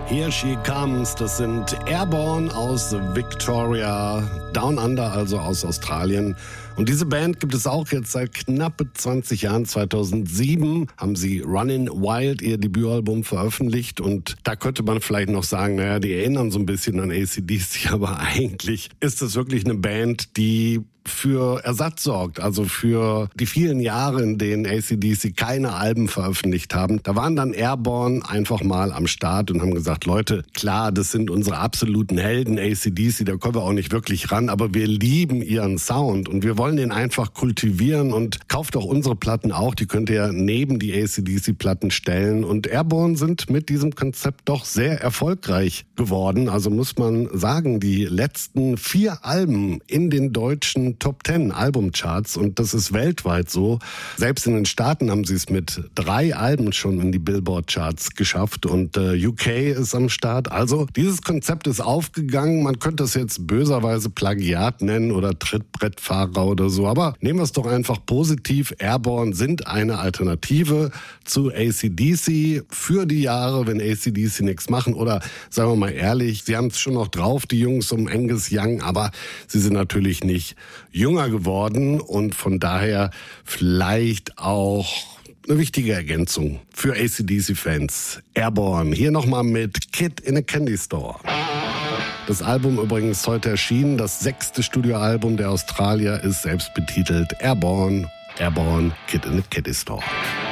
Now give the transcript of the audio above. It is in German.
Here She Comes, das sind Airborne aus Victoria, Down Under, also aus Australien. Und diese Band gibt es auch jetzt seit knapp 20 Jahren. 2007 haben sie Runnin' Wild, ihr Debütalbum, veröffentlicht. Und da könnte man vielleicht noch sagen, naja, die erinnern so ein bisschen an AC/DC, aber eigentlich ist es wirklich eine Band, die für Ersatz sorgt, also für die vielen Jahre, in denen AC/DC keine Alben veröffentlicht haben. Da waren dann Airborne einfach mal am Start und haben gesagt, Leute, klar, das sind unsere absoluten Helden, AC/DC, da kommen wir auch nicht wirklich ran, aber wir lieben ihren Sound und wir wollen den einfach kultivieren und kauft auch unsere Platten auch, die könnt ihr neben die AC/DC-Platten stellen. Und Airborne sind mit diesem Konzept doch sehr erfolgreich geworden. Also muss man sagen, die letzten 4 Alben in den deutschen Top 10 Albumcharts, und das ist weltweit so. Selbst in den Staaten haben sie es mit 3 Alben schon in die Billboard-Charts geschafft und UK ist am Start. Also dieses Konzept ist aufgegangen. Man könnte es jetzt böserweise Plagiat nennen oder Trittbrettfahrer oder so, aber nehmen wir es doch einfach positiv. Airborne sind eine Alternative zu AC/DC für die Jahre, wenn AC/DC nichts machen, oder sagen wir mal ehrlich, sie haben es schon noch drauf, die Jungs um Angus Young, aber sie sind natürlich nicht jünger geworden und von daher vielleicht auch eine wichtige Ergänzung für AC/DC-Fans. Airborne, hier nochmal mit Kid in a Candy Store. Das Album übrigens heute erschienen, das 6. Studioalbum der Australier, ist selbst betitelt Airborne, Kid in a Candy Store.